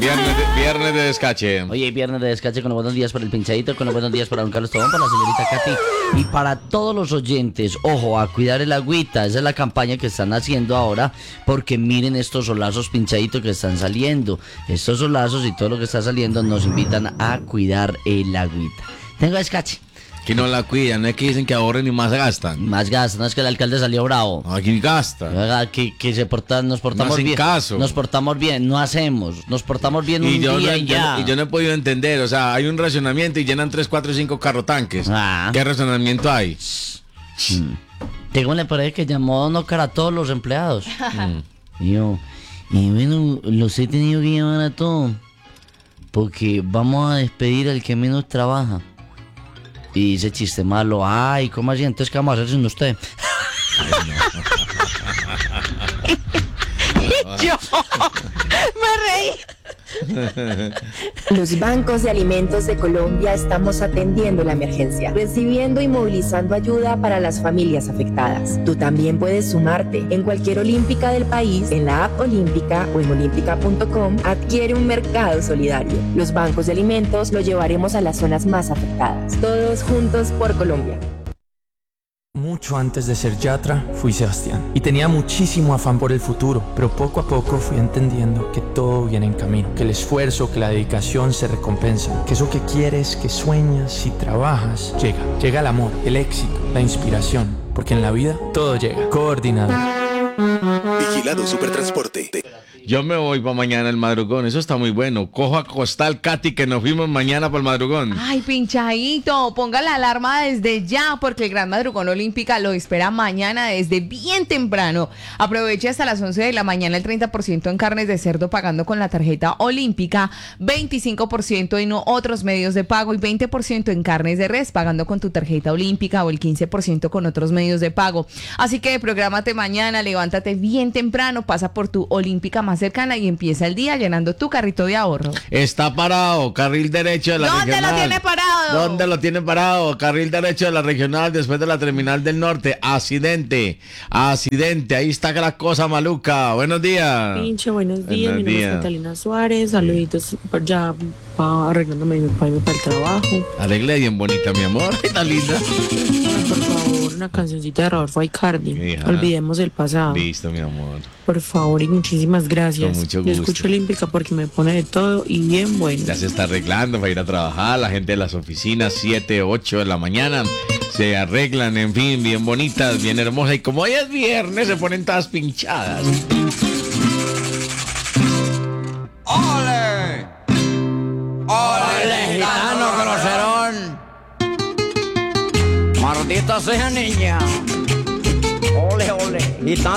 Viernes de descache. Oye, viernes de descache con los buenos días para el pinchadito, con los buenos días para don Carlos Tobón, para la señorita Katy y para todos los oyentes. Ojo, a cuidar el agüita. Esa es la campaña que están haciendo ahora, porque miren estos solazos pinchaditos que están saliendo. Estos solazos y todo lo que está saliendo nos invitan a cuidar el agüita. Tengo descache. Que no la cuidan, no es que dicen que ahorren y más gastan. Más gastan, no es que el alcalde salió bravo. Aquí gasta. Que nos portamos hacen bien. caso. Nos portamos bien, no hacemos. Nos portamos bien un día y ya. Y yo no he podido entender, o sea, hay un racionamiento y llenan 3, 4, 5 carrotanques. Ah. ¿Qué racionamiento hay? Tengo le parece que llamó Don Oscar a todos los empleados. Y bueno, los he tenido que llamar a todos, porque vamos a despedir al que menos trabaja. Y dice chiste malo, ay, ¿cómo así? Entonces, ¿qué vamos a hacer sin usted? Yo me reí. Los bancos de alimentos de Colombia estamos atendiendo la emergencia, recibiendo y movilizando ayuda para las familias afectadas. Tú también puedes sumarte. En cualquier olímpica del país, en la app Olímpica o en olímpica.com, adquiere un mercado solidario. Los bancos de alimentos los llevaremos a las zonas más afectadas. Todos juntos por Colombia. Mucho antes de ser Yatra, fui Sebastián y tenía muchísimo afán por el futuro, pero poco a poco fui entendiendo que todo viene en camino, que el esfuerzo, que la dedicación se recompensan, que eso que quieres, que sueñas y trabajas, llega el amor, el éxito, la inspiración, porque en la vida todo llega, coordinado. Vigilado Supertransporte. Yo me voy para mañana al madrugón, eso está muy bueno. Cojo a Costal, Katy, que nos fuimos mañana para el madrugón. Ay, pinchadito, ponga la alarma desde ya, porque el Gran Madrugón Olímpica lo espera mañana desde bien temprano. Aproveche hasta las 11 de la mañana el 30% en carnes de cerdo pagando con la tarjeta Olímpica, 25% en otros medios de pago y 20% en carnes de res pagando con tu tarjeta Olímpica o el 15% con otros medios de pago. Así que prográmate mañana, levántate bien temprano, pasa por tu Olímpica más cercana y empieza el día llenando tu carrito de ahorro. Está parado, carril derecho de la regional. ¿Dónde lo tiene parado? ¿Dónde lo tiene parado? Carril derecho de la regional después de la terminal del norte. Accidente, ahí está la cosa maluca. Buenos días. Pinche, buenos días. Mi nombre es Catalina Suárez. Saluditos por ya arreglándome para irme para el trabajo. Arregle bien bonita, mi amor. Está linda. Por favor, una cancioncita de Rodolfo Aicardi. Olvidemos el pasado. Listo, mi amor. Por favor y muchísimas gracias. Con mucho gusto. Yo escucho Olímpica porque me pone de todo y bien bueno. Ya se está arreglando para ir a trabajar. La gente de las oficinas, 7, 8 de la mañana, se arreglan, en fin, bien bonitas, bien hermosas. Y como hoy es viernes, se ponen todas pinchadas. ¡Ole! ¡Ole, gitano groserón! ¡Maldita sea niña! ¡Ole, ole! Gitano.